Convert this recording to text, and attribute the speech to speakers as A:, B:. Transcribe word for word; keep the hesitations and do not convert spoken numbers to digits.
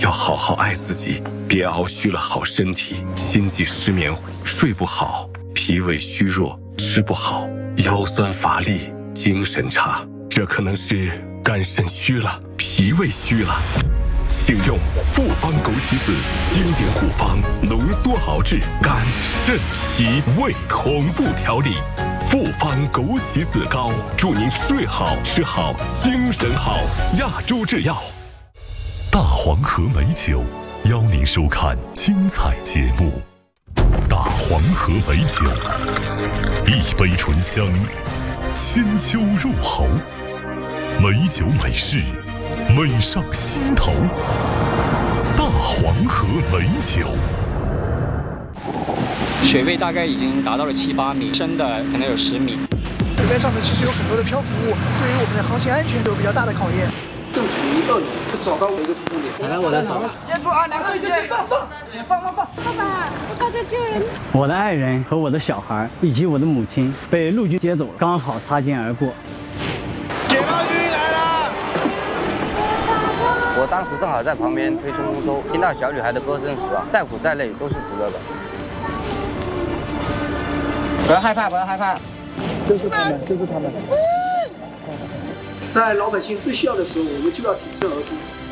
A: 要好好爱自己，别熬虚了好身体。心悸失眠，睡不好，脾胃虚弱，吃不好，腰酸乏力，精神差，这可能是肝肾虚了，脾胃虚了。请用复方枸杞子经典古方浓缩熬制肝肾脾胃同步调理。复方枸杞子膏，祝您睡好吃好精神好。亚洲制药。
B: 大黄河美酒邀您收看精彩节目。大黄河美酒，一杯醇香，千秋入喉，美酒美事，美上心头。大黄河美酒，
C: 水位大概已经达到了七八米，深的可能有十米。
D: 水面上面其实有很多的漂浮物，对于我们的航行安全有比较大的考验。
E: 正处于到底找到我一个支撑点。
F: 来，我来找。
E: 接住啊！两个人接，放放放放放。
G: 爸爸，我到这救人。
F: 我的爱人和我的小孩以及我的母亲被陆军接走，刚好擦肩而过。
E: 解放军来了！
H: 我当时正好在旁边推冲锋舟，听到小女孩的歌声时啊，再苦再累都是值得的。不要害怕，不要害怕。
D: 就是他们，就是他们。在老百姓最需要的时候，我们就要挺身而出。